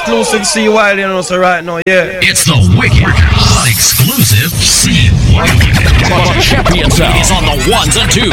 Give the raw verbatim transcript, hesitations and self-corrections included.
exclusive C Wiley, you know, so right now, yeah. It's the wicked, hot exclusive C Wiley. Champion Sound is on the ones and twos.